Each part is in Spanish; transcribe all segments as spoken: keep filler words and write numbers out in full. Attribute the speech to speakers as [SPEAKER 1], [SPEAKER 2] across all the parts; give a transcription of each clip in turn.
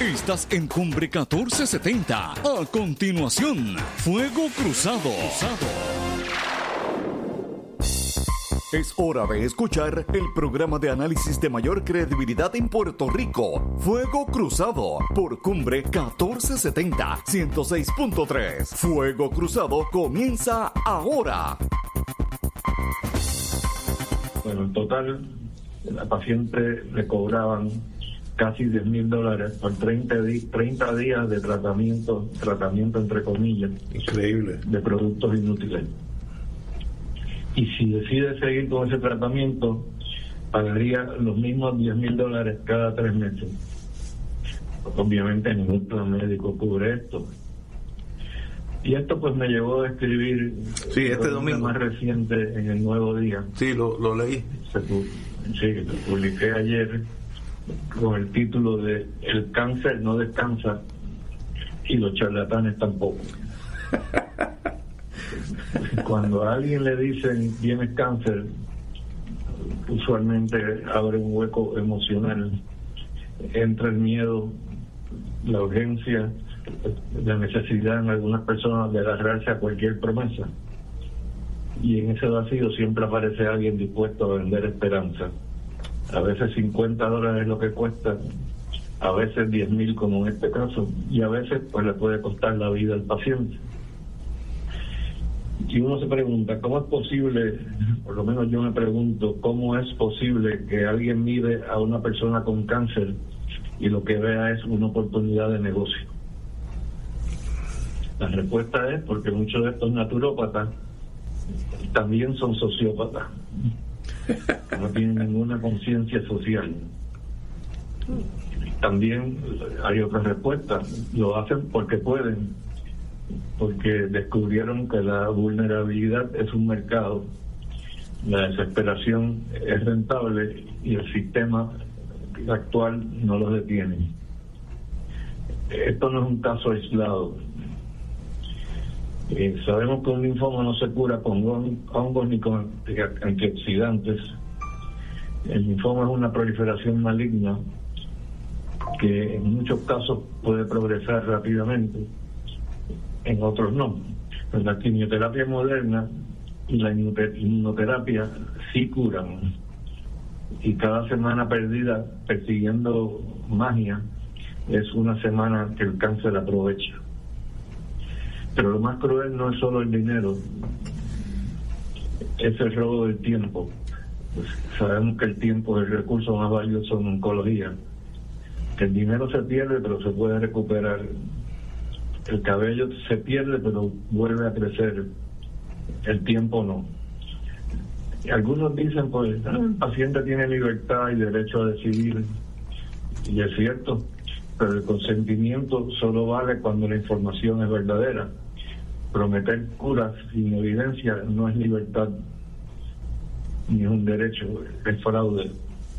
[SPEAKER 1] Estás en Cumbre catorce setenta. A continuación, Fuego Cruzado. Es hora de escuchar el programa de análisis de mayor credibilidad en Puerto Rico, Fuego Cruzado, por Cumbre catorce setenta, ciento seis punto tres. Fuego Cruzado comienza ahora.
[SPEAKER 2] Bueno, en total, la paciente le cobraban casi diez mil dólares por treinta, di- treinta días de tratamiento, tratamiento entre comillas.
[SPEAKER 3] Increíble.
[SPEAKER 2] De productos inútiles. Y si decide seguir con ese tratamiento, pagaría los mismos diez mil dólares cada tres meses. Obviamente ningún plan médico cubre esto. Y esto pues me llevó a escribir
[SPEAKER 3] sí, este domingo
[SPEAKER 2] más reciente en El Nuevo Día.
[SPEAKER 3] Sí, lo, lo leí.
[SPEAKER 2] Se, sí, lo publiqué ayer con el título de El cáncer no descansa y los charlatanes tampoco. Cuando a alguien le dicen tienes cáncer, usualmente abre un hueco emocional, entra el miedo, la urgencia, la necesidad en algunas personas de agarrarse a cualquier promesa, y en ese vacío siempre aparece alguien dispuesto a vender esperanza. A veces cincuenta dólares es lo que cuesta, a veces diez mil como en este caso, y a veces pues le puede costar la vida al paciente. Y uno se pregunta, ¿cómo es posible, por lo menos yo me pregunto, cómo es posible que alguien mire a una persona con cáncer y lo que vea es una oportunidad de negocio? La respuesta es porque muchos de estos naturópatas también son sociópatas, que no tienen ninguna conciencia social. También hay otra respuesta, lo hacen porque pueden, porque descubrieron que la vulnerabilidad es un mercado, la desesperación es rentable y el sistema actual no los detiene. Esto no es un caso aislado. Eh, sabemos que un linfoma no se cura con hongos ni con antioxidantes. El linfoma es una proliferación maligna que en muchos casos puede progresar rápidamente, en otros no. Pues la quimioterapia moderna y la inmunoterapia sí curan, y cada semana perdida persiguiendo magia es una semana que el cáncer aprovecha. Pero lo más cruel no es solo el dinero, es el robo del tiempo. Pues sabemos que el tiempo es el recurso más valioso en oncología, que el dinero se pierde pero se puede recuperar. El cabello se pierde pero vuelve a crecer, el tiempo no. Y algunos dicen, pues, ah, el paciente tiene libertad y derecho a decidir, y es cierto, pero el consentimiento solo vale cuando la información es verdadera. Prometer curas sin evidencia no es libertad, ni es un derecho, es fraude.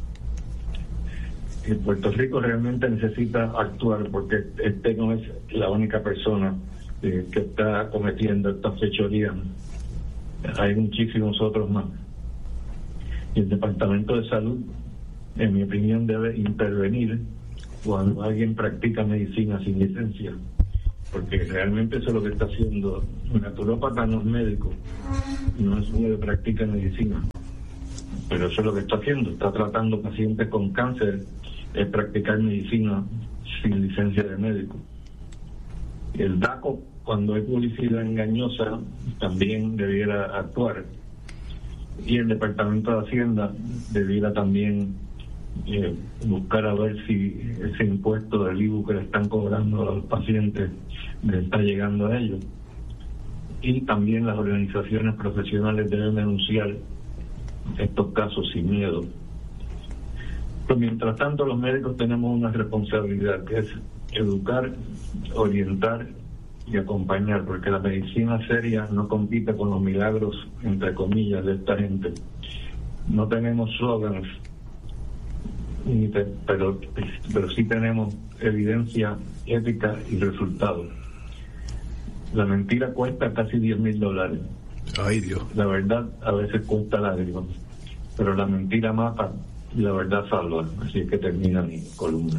[SPEAKER 2] Y Puerto Rico realmente necesita actuar, porque este no es la única persona eh, que está cometiendo estas fechorías. Hay muchísimos otros más. Y el Departamento de Salud, en mi opinión, debe intervenir cuando alguien practica medicina sin licencia, porque realmente eso es lo que está haciendo. Un naturópata no es médico, no es uno que practica medicina, pero eso es lo que está haciendo. Está tratando pacientes con cáncer, es practicar medicina sin licencia de médico. El DACO, cuando hay publicidad engañosa, también debiera actuar, y el Departamento de Hacienda debiera también eh, buscar a ver si ese impuesto del I B U que le están cobrando a los pacientes le está llegando a ellos. Y también las organizaciones profesionales deben denunciar estos casos sin miedo. Pero mientras tanto, los médicos tenemos una responsabilidad, que es educar, orientar y acompañar, porque la medicina seria no compite con los milagros, entre comillas, de esta gente. No tenemos slogans, ni te, pero, pero sí tenemos evidencia ética y resultados. La mentira cuesta casi diez mil dólares.
[SPEAKER 3] Ay, Dios.
[SPEAKER 2] La verdad a veces cuesta lágrimas, pero la mentira mata y la verdad salva. Así es que termina mi columna.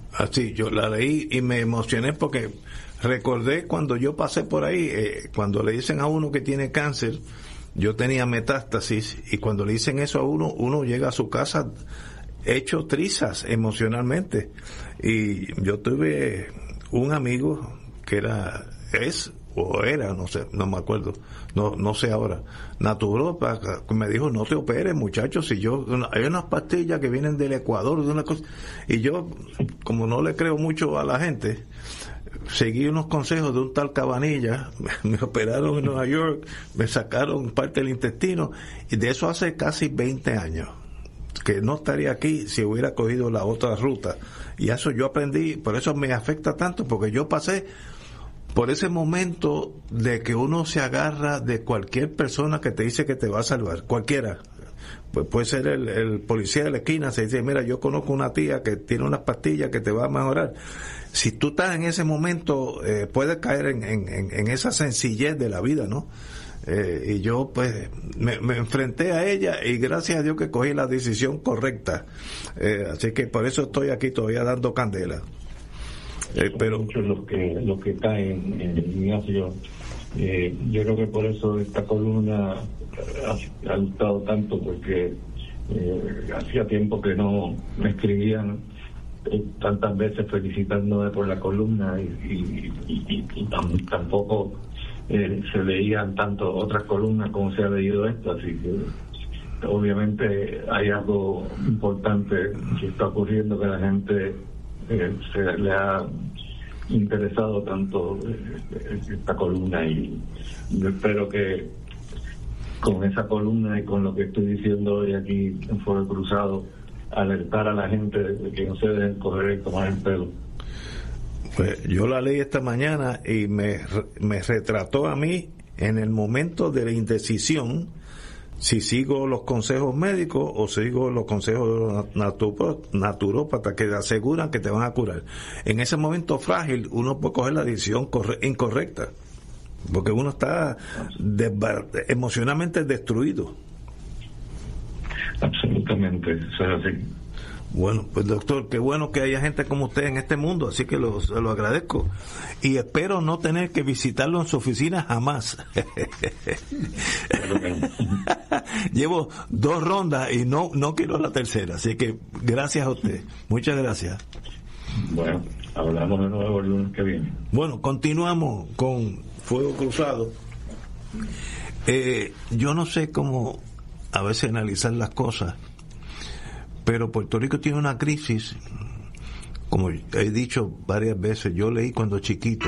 [SPEAKER 3] Así, yo la leí y me emocioné porque recordé cuando yo pasé por ahí, eh, cuando le dicen a uno que tiene cáncer, yo tenía metástasis, y cuando le dicen eso a uno, uno llega a su casa hecho trizas emocionalmente. Y yo tuve un amigo que era, es, o era, no sé, no me acuerdo, no no sé ahora, naturópata, me dijo, no te operes, muchachos, si yo, hay unas pastillas que vienen del Ecuador, de una cosa, y yo, como no le creo mucho a la gente, seguí unos consejos de un tal Cabanilla, me operaron en Nueva York, me sacaron parte del intestino, y de eso hace casi veinte años, que no estaría aquí si hubiera cogido la otra ruta, y eso yo aprendí, por eso me afecta tanto, porque yo pasé por ese momento de que uno se agarra de cualquier persona que te dice que te va a salvar, cualquiera. Pues puede ser el, el policía de la esquina, se dice, mira, yo conozco una tía que tiene unas pastillas que te va a mejorar. Si tú estás en ese momento, eh, puedes caer en, en, en esa sencillez de la vida, ¿no? Eh, y yo pues me, me enfrenté a ella, y gracias a Dios que cogí la decisión correcta. Eh, así que por eso estoy aquí todavía dando candela. Eh, pero
[SPEAKER 2] muchos los que los que caen en el gimnasio. Eh, yo creo que por eso esta columna ha, ha gustado tanto, porque eh, hacía tiempo que no me escribían eh, tantas veces felicitándome por la columna, y, y, y, y tam, tampoco eh, se leían tanto otras columnas como se ha leído esta, así que obviamente hay algo importante que está ocurriendo, que la gente eh, se le ha interesado tanto eh, esta columna, y yo espero que con esa columna y con lo que estoy diciendo hoy aquí en Fuego Cruzado, alertar a la gente de que no se deben coger y tomar el pelo.
[SPEAKER 3] Pues yo la leí esta mañana y me, me retrató a mí en el momento de la indecisión, si sigo los consejos médicos o sigo los consejos de los naturópatas que te aseguran que te van a curar. En ese momento frágil uno puede coger la decisión corre- incorrecta, porque uno está desbar- emocionalmente destruido.
[SPEAKER 2] Absolutamente, eso es así.
[SPEAKER 3] Bueno, pues doctor, qué bueno que haya gente como usted en este mundo, así que lo, se lo agradezco, y espero no tener que visitarlo en su oficina jamás. Llevo dos rondas y no no quiero la tercera, así que gracias a usted, muchas gracias.
[SPEAKER 2] Bueno, hablamos de nuevo el lunes que viene.
[SPEAKER 3] Bueno, continuamos con Fuego Cruzado. Eh, yo no sé cómo a veces analizar las cosas, pero Puerto Rico tiene una crisis, como he dicho varias veces, yo leí cuando chiquito.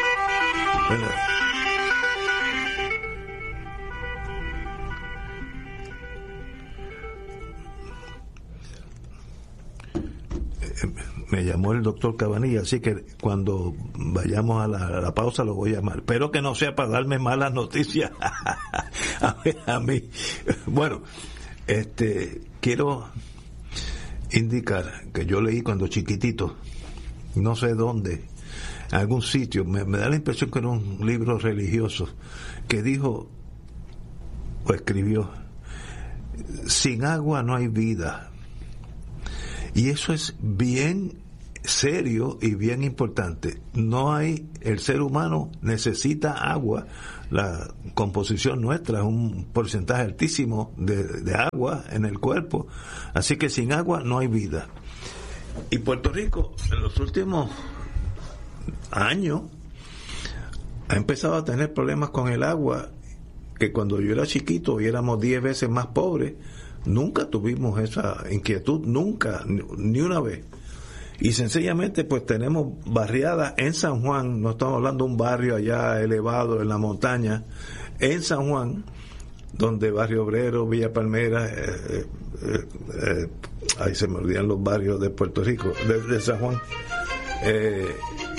[SPEAKER 3] Me llamó el doctor Cabanilla, así que cuando vayamos a la, a la pausa lo voy a llamar. Espero que no sea para darme malas noticias a, mí, a mí. Bueno, este quiero indicar que yo leí cuando chiquitito, no sé dónde, en algún sitio, me, me da la impresión que era un libro religioso, que dijo o escribió, sin agua no hay vida. Y eso es bien serio y bien importante. No hay, el ser humano necesita agua. La composición nuestra es un porcentaje altísimo de, de agua en el cuerpo, así que sin agua no hay vida. Y Puerto Rico en los últimos años ha empezado a tener problemas con el agua, que cuando yo era chiquito y éramos diez veces más pobres, nunca tuvimos esa inquietud, nunca, ni una vez. Y sencillamente pues tenemos barriadas en San Juan, no estamos hablando de un barrio allá elevado en la montaña, en San Juan, donde Barrio Obrero, Villa Palmera, eh, eh, eh, ahí se me olvidan los barrios de Puerto Rico, de, de San Juan, eh,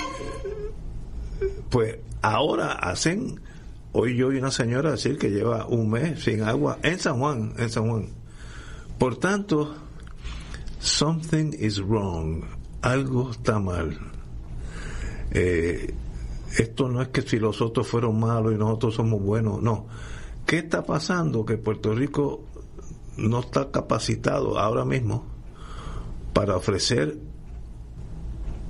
[SPEAKER 3] pues ahora hacen, hoy yo oí una señora decir que lleva un mes sin agua en San Juan, en San Juan. Por tanto, something is wrong. Algo está mal. Eh, esto no es que si los otros fueron malos y nosotros somos buenos, no. ¿Qué está pasando? Que Puerto Rico no está capacitado ahora mismo para ofrecer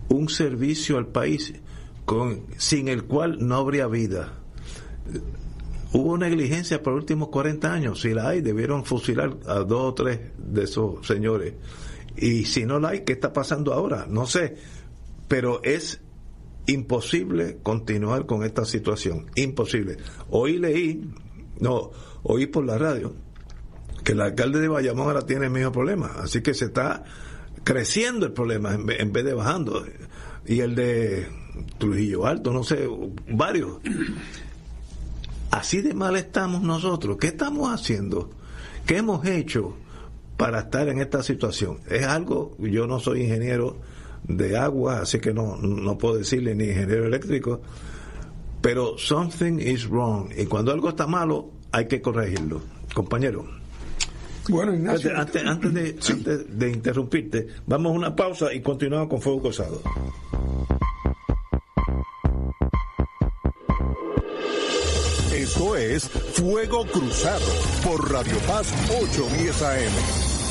[SPEAKER 3] un servicio al país con, sin el cual no habría vida. Hubo negligencia por los últimos cuarenta años. Si la hay, debieron fusilar a dos o tres de esos señores. Y si no la hay, ¿qué está pasando ahora? No sé. Pero es imposible continuar con esta situación. Imposible. Hoy leí, no, oí por la radio, que el alcalde de Bayamón ahora tiene el mismo problema. Así que se está creciendo el problema en vez, en vez de bajando. Y el de Trujillo Alto, no sé, varios. Así de mal estamos nosotros. ¿Qué estamos haciendo? ¿Qué hemos hecho para estar en esta situación? Es algo, yo no soy ingeniero de agua, así que no, no puedo decirle ni ingeniero eléctrico, pero something is wrong. Y cuando algo está malo, hay que corregirlo. Compañero.
[SPEAKER 4] Bueno, Ignacio.
[SPEAKER 3] Antes, antes, de, sí. antes de interrumpirte, vamos a una pausa y continuamos con Fuego Cruzado.
[SPEAKER 5] Esto es Fuego Cruzado por Radio Paz ochocientos diez A M.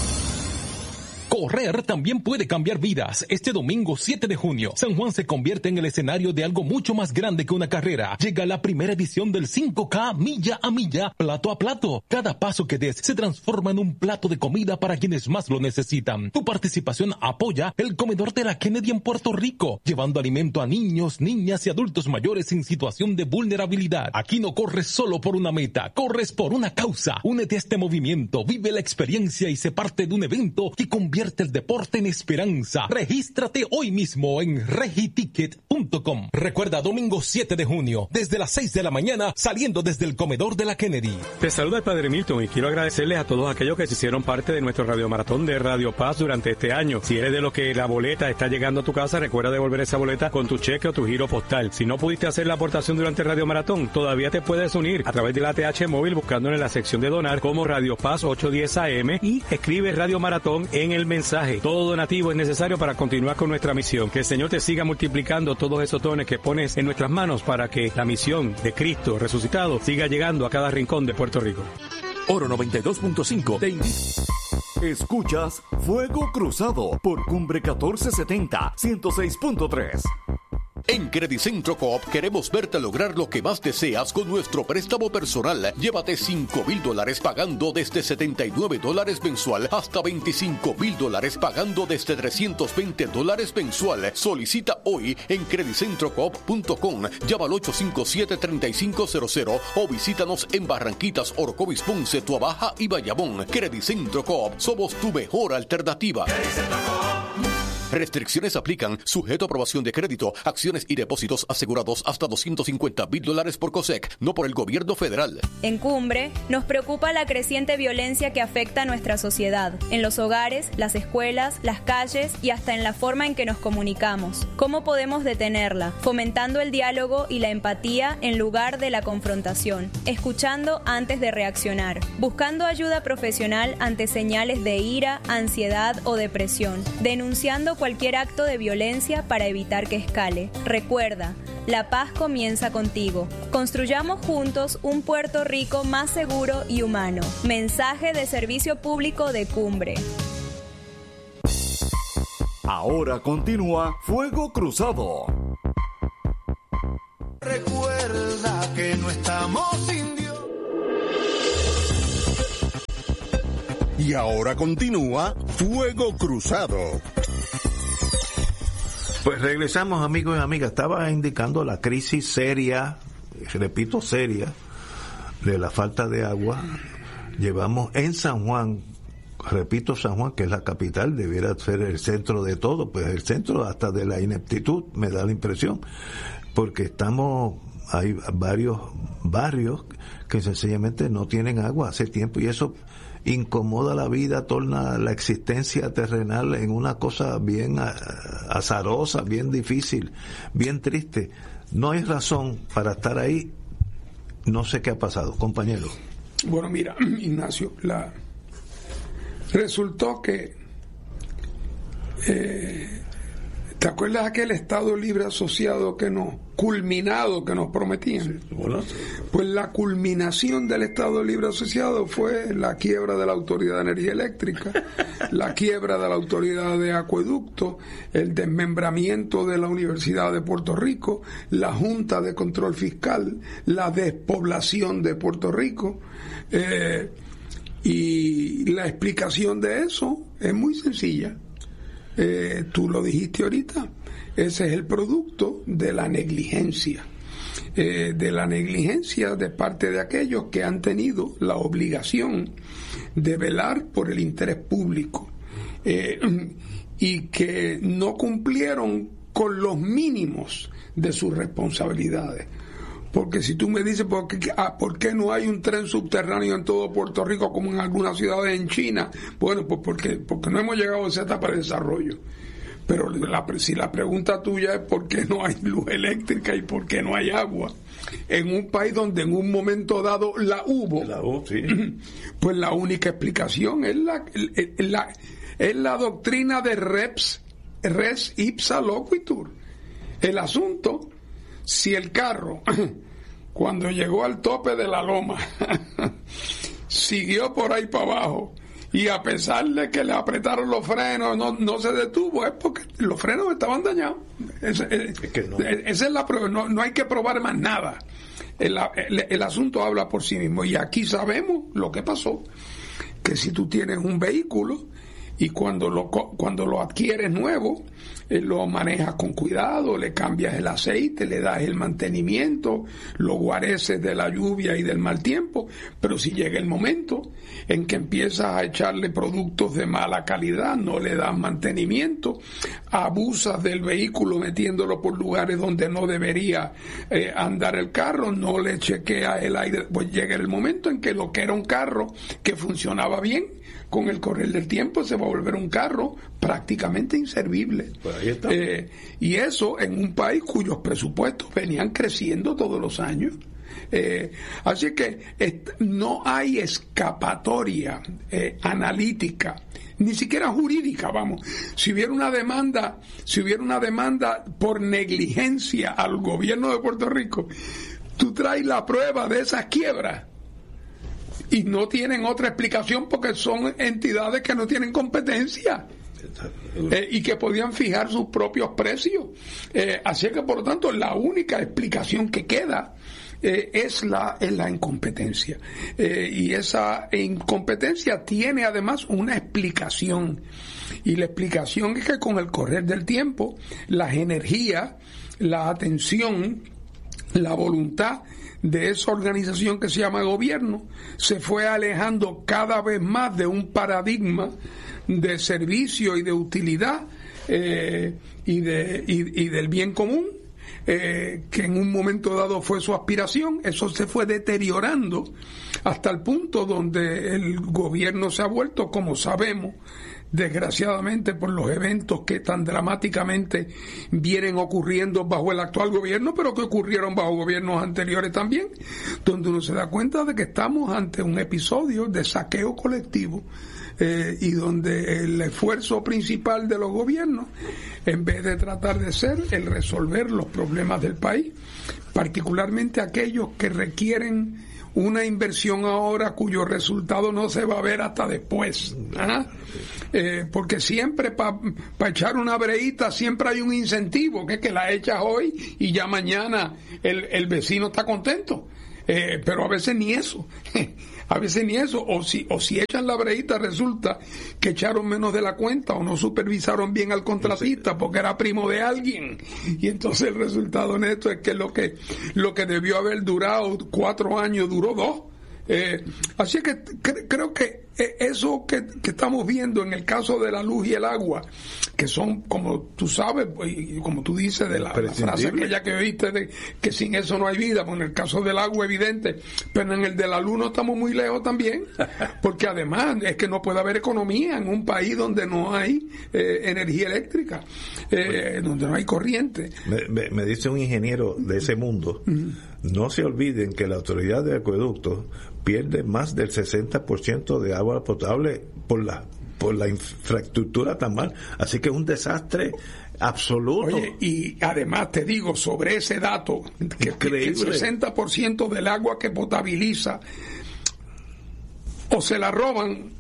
[SPEAKER 6] Correr también puede cambiar vidas. Este domingo siete de junio, San Juan se convierte en el escenario de algo mucho más grande que una carrera. Llega la primera edición del cinco K milla a milla, plato a plato. Cada paso que des se transforma en un plato de comida para quienes más lo necesitan. Tu participación apoya el comedor de la Kennedy en Puerto Rico, llevando alimento a niños, niñas y adultos mayores en situación de vulnerabilidad. Aquí no corres solo por una meta, corres por una causa. Únete a este movimiento, vive la experiencia y sé parte de un evento que convierte el deporte en esperanza. Regístrate hoy mismo en regiticket punto com. Recuerda, domingo siete de junio, desde las seis de la mañana, saliendo desde el comedor de la Kennedy.
[SPEAKER 7] Te saluda el Padre Milton y quiero agradecerles a todos aquellos que se hicieron parte de nuestro radiomaratón de Radio Paz durante este año. Si eres de los que la boleta está llegando a tu casa, recuerda devolver esa boleta con tu cheque o tu giro postal. Si no pudiste hacer la aportación durante el radiomaratón, todavía te puedes unir a través de la A T H móvil buscándolo en la sección de donar como Radio Paz ochocientos diez A M y escribe Radio Maratón en el mensaje. Todo donativo es necesario para continuar con nuestra misión. Que el Señor te siga multiplicando todos esos dones que pones en nuestras manos para que la misión de Cristo resucitado siga llegando a cada rincón de Puerto Rico.
[SPEAKER 1] Oro noventa y dos punto cinco te invita. Escuchas Fuego Cruzado por Cumbre catorce setenta, ciento seis punto tres.
[SPEAKER 8] En Credicentro Coop queremos verte lograr lo que más deseas con nuestro préstamo personal. Llévate cinco mil dólares pagando desde setenta y nueve dólares mensual hasta veinticinco mil dólares pagando desde trescientos veinte dólares mensual. Solicita hoy en credicentro coop punto com. Llama al ocho cinco siete, tres cinco cero cero o visítanos en Barranquitas, Orocovis, Ponce, Tuabaja y Bayamón. Credicentro Coop, somos tu mejor alternativa. Restricciones aplican, sujeto a aprobación de crédito, acciones y depósitos asegurados hasta doscientos cincuenta mil dólares por COSEC, no por el gobierno federal.
[SPEAKER 9] En Cumbre, nos preocupa la creciente violencia que afecta a nuestra sociedad, en los hogares, las escuelas, las calles y hasta en la forma en que nos comunicamos. ¿Cómo podemos detenerla? Fomentando el diálogo y la empatía en lugar de la confrontación, escuchando antes de reaccionar, buscando ayuda profesional ante señales de ira, ansiedad o depresión, denunciando cualquier acto de violencia para evitar que escale. Recuerda, la paz comienza contigo. Construyamos juntos un Puerto Rico más seguro y humano. Mensaje de servicio público de Cumbre.
[SPEAKER 1] Ahora continúa Fuego Cruzado.
[SPEAKER 5] Recuerda que no estamos sin Dios. Y ahora continúa Fuego Cruzado.
[SPEAKER 3] Pues regresamos, amigos y amigas. Estaba indicando la crisis seria, repito, seria, de la falta de agua. Llevamos en San Juan, repito, San Juan, que es la capital, debiera ser el centro de todo, pues el centro hasta de la ineptitud, me da la impresión, porque estamos, hay varios barrios que sencillamente no tienen agua hace tiempo, y eso incomoda la vida, torna la existencia terrenal en una cosa bien azarosa, bien difícil, bien triste. No hay razón para estar ahí. No sé qué ha pasado, compañero.
[SPEAKER 4] Bueno, mira, Ignacio, la resultó que eh, ¿Te acuerdas aquel Estado Libre Asociado que nos, culminado que nos prometían?
[SPEAKER 3] Sí, bueno.
[SPEAKER 4] Pues la culminación del Estado Libre Asociado fue la quiebra de la Autoridad de Energía Eléctrica, la quiebra de la Autoridad de Acueducto, el desmembramiento de la Universidad de Puerto Rico, la Junta de Control Fiscal, la despoblación de Puerto Rico, eh, y la explicación de eso es muy sencilla. Eh, tú lo dijiste ahorita, ese es el producto de la negligencia, eh, de la negligencia de parte de aquellos que han tenido la obligación de velar por el interés público, eh, y que no cumplieron con los mínimos de sus responsabilidades. Porque si tú me dices ¿por qué, ah, ¿por qué no hay un tren subterráneo en todo Puerto Rico como en algunas ciudades en China? Bueno, pues porque, porque no hemos llegado a esa etapa de desarrollo. Pero la, si la pregunta tuya es ¿por qué no hay luz eléctrica y por qué no hay agua? En un país donde en un momento dado la hubo,
[SPEAKER 3] la hubo sí.
[SPEAKER 4] Pues la única explicación es la, la, es la doctrina de Reps, res ipsa loquitur. El asunto... Si el carro, cuando llegó al tope de la loma, siguió por ahí para abajo, y a pesar de que le apretaron los frenos, no, no se detuvo, es porque los frenos estaban dañados. Es, es, es que no. Esa es la prueba, no, no hay que probar más nada. El, el, el asunto habla por sí mismo, y aquí sabemos lo que pasó, que si tú tienes un vehículo, y cuando lo, cuando lo adquieres nuevo, eh, lo manejas con cuidado, le cambias el aceite, le das el mantenimiento, lo guareces de la lluvia y del mal tiempo, pero si llega el momento en que empiezas a echarle productos de mala calidad, no le das mantenimiento, abusas del vehículo metiéndolo por lugares donde no debería eh, andar el carro, no le chequeas el aire, pues llega el momento en que lo que era un carro que funcionaba bien, con el correr del tiempo se va a volver un carro prácticamente inservible. Pues ahí está. Eh, y eso en un país cuyos presupuestos venían creciendo todos los años. Eh, así que est- no hay escapatoria eh, analítica, ni siquiera jurídica, vamos. Si hubiera una demanda, si hubiera una demanda por negligencia al gobierno de Puerto Rico, tú traes la prueba de esas quiebras. Y no tienen otra explicación porque son entidades que no tienen competencia eh, y que podían fijar sus propios precios. Eh, así que, por lo tanto, la única explicación que queda eh, es, la, es la incompetencia. Eh, y esa incompetencia tiene además una explicación. Y la explicación es que con el correr del tiempo, las energías, la atención, la voluntad de esa organización que se llama gobierno se fue alejando cada vez más de un paradigma de servicio y de utilidad eh, y, de, y, y del bien común, eh, que en un momento dado fue su aspiración. Eso se fue deteriorando hasta el punto donde el gobierno se ha vuelto, como sabemos, desgraciadamente por los eventos que tan dramáticamente vienen ocurriendo bajo el actual gobierno, pero que ocurrieron bajo gobiernos anteriores también, donde uno se da cuenta de que estamos ante un episodio de saqueo colectivo, eh, y donde el esfuerzo principal de los gobiernos, en vez de tratar de ser el resolver los problemas del país, particularmente aquellos que requieren una inversión ahora cuyo resultado no se va a ver hasta después, ¿ah? eh, porque siempre para pa echar una breita siempre hay un incentivo, que es que la echas hoy y ya mañana el, el vecino está contento, eh, pero a veces ni eso a veces ni eso, o si, o si echan la breita resulta que echaron menos de la cuenta o no supervisaron bien al contratista porque era primo de alguien, y entonces el resultado neto es que lo que lo que debió haber durado cuatro años duró dos. Eh, así que cre- creo que eso que, que estamos viendo en el caso de la luz y el agua, que son, como tú sabes, y como tú dices, de la, la frase aquella que oíste de que sin eso no hay vida, pues en el caso del agua evidente, pero en el de la luz no estamos muy lejos también, porque además es que no puede haber economía en un país donde no hay eh, energía eléctrica, eh, donde no hay corriente.
[SPEAKER 3] Me, me, me dice un ingeniero de ese mundo, uh-huh. No se olviden que la autoridad de acueductos pierde más del sesenta por ciento de agua potable por la por la infraestructura tan mal. Así que es un desastre absoluto.
[SPEAKER 4] Oye, y además te digo, sobre ese dato, que, que el sesenta por ciento del agua que potabiliza o se la roban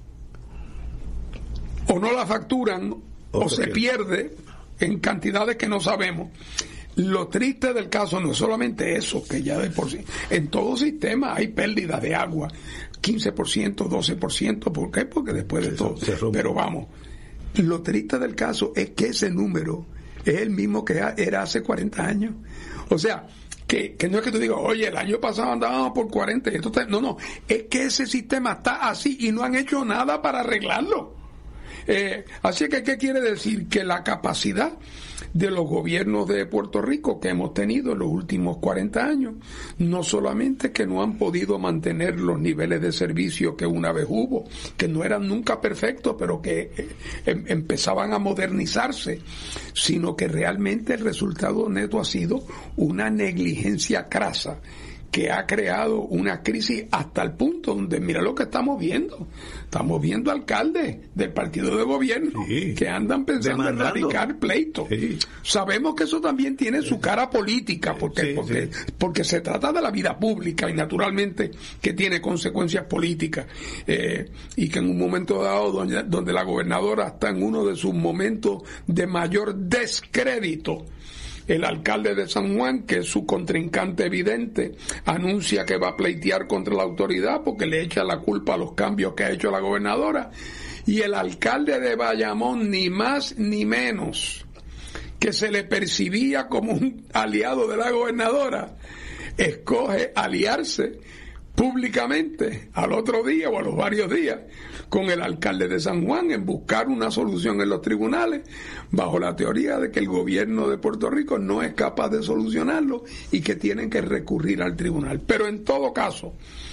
[SPEAKER 4] o no la facturan o, o se pierde en cantidades que no sabemos. Lo triste del caso no es solamente eso, que ya de por sí, en todo sistema hay pérdida de agua, quince por ciento, doce por ciento, ¿por qué? Porque después de todo, pero vamos, lo triste del caso es que ese número es el mismo que era hace cuarenta años, o sea, que, que no es que tú digas, oye, el año pasado andábamos por cuarenta, y esto está... no, no, es que ese sistema está así y no han hecho nada para arreglarlo. Eh, así que, ¿qué quiere decir? Que la capacidad de los gobiernos de Puerto Rico que hemos tenido en los últimos cuarenta años, no solamente que no han podido mantener los niveles de servicio que una vez hubo, que no eran nunca perfectos, pero que eh, em, empezaban a modernizarse, sino que realmente el resultado neto ha sido una negligencia crasa que ha creado una crisis hasta el punto donde, mira lo que estamos viendo, estamos viendo alcaldes del partido de gobierno sí, que andan pensando demandando. en radicar pleitos. Sí. Sabemos que eso también tiene su cara política, porque, sí, porque, sí. porque se trata de la vida pública y naturalmente que tiene consecuencias políticas, eh, y que en un momento dado donde, donde la gobernadora está en uno de sus momentos de mayor descrédito, el alcalde de San Juan, que es su contrincante evidente, anuncia que va a pleitear contra la autoridad porque le echa la culpa a los cambios que ha hecho la gobernadora. Y el alcalde de Bayamón, ni más ni menos, que se le percibía como un aliado de la gobernadora, escoge aliarse públicamente al otro día o a los varios días con el alcalde de San Juan en buscar una solución en los tribunales bajo la teoría de que el gobierno de Puerto Rico no es capaz de solucionarlo y que tienen que recurrir al tribunal. Pero en todo caso,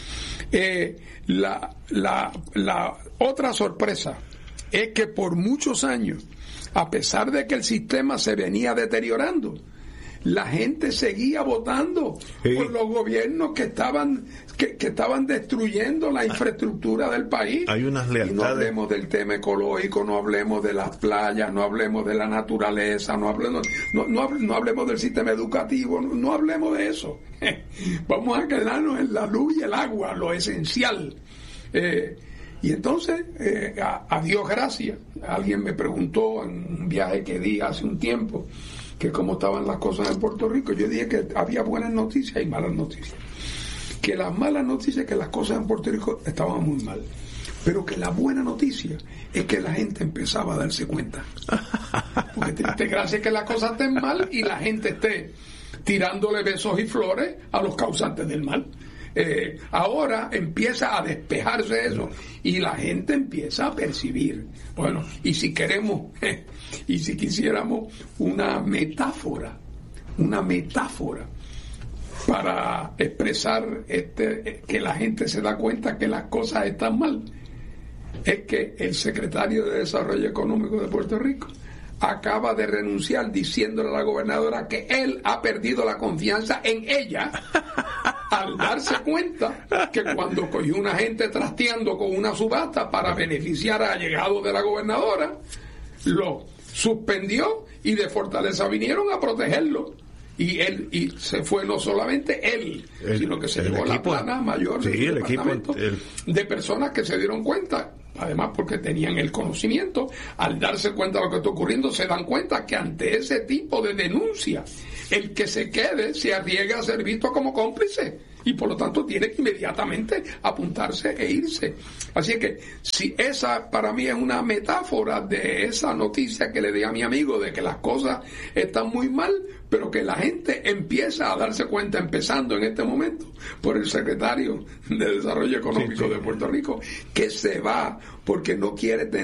[SPEAKER 4] eh, la, la, la otra sorpresa es que por muchos años, a pesar de que el sistema se venía deteriorando, la gente seguía votando sí. por los gobiernos que estaban que, que estaban destruyendo la infraestructura del país.
[SPEAKER 3] Hay unas lealtades.
[SPEAKER 4] Y no hablemos del tema ecológico, no hablemos de las playas, no hablemos de la naturaleza, no hablemos no, no, no hablemos del sistema educativo, no, no hablemos de eso. Vamos a quedarnos en la luz y el agua, lo esencial. Eh, y entonces, eh, a, a Dios gracias, alguien me preguntó en un viaje que di hace un tiempo que cómo estaban las cosas en Puerto Rico. Yo dije que había buenas noticias y malas noticias. Que las malas noticias es que las cosas en Puerto Rico estaban muy mal. Pero que la buena noticia es que la gente empezaba a darse cuenta. Porque te gracia que las cosas estén mal y la gente esté tirándole besos y flores a los causantes del mal. Eh, ahora empieza a despejarse eso y la gente empieza a percibir. Bueno, y si queremos, eh, y si quisiéramos una metáfora, una metáfora para expresar este, eh, que la gente se da cuenta que las cosas están mal, es que el secretario de Desarrollo Económico de Puerto Rico acaba de renunciar diciéndole a la gobernadora que él ha perdido la confianza en ella al darse cuenta que cuando cogió una gente trasteando con una subasta para beneficiar a allegados de la gobernadora, lo suspendió y de Fortaleza vinieron a protegerlo. Y él y se fue no solamente él, el, sino que se llevó la plana mayor
[SPEAKER 3] sí,
[SPEAKER 4] del
[SPEAKER 3] el
[SPEAKER 4] departamento
[SPEAKER 3] equipo, el...
[SPEAKER 4] de personas que se dieron cuenta, además porque tenían el conocimiento, al darse cuenta de lo que está ocurriendo, se dan cuenta que ante ese tipo de denuncia, el que se quede se arriesga a ser visto como cómplice y por lo tanto tiene que inmediatamente apuntarse e irse. Así que si esa para mí es una metáfora de esa noticia que le di a mi amigo de que las cosas están muy mal, pero que la gente empieza a darse cuenta, empezando en este momento por el secretario de Desarrollo Económico sí, sí. de Puerto Rico, que se va porque no quiere tener